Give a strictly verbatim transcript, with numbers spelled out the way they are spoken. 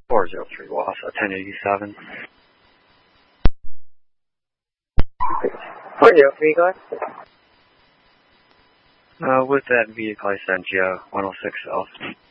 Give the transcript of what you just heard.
four zero three Wausau, ten eighty-seven. four zero three, go ahead. Uh, with that vehicle I sent you, one oh six L.